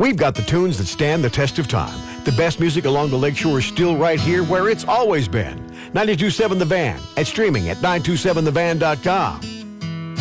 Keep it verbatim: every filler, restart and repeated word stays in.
We've got the tunes that stand the test of time. The best music along the lakeshore is still right here where it's always been. ninety-two point seven The Van and streaming at nine two seven the van dot com.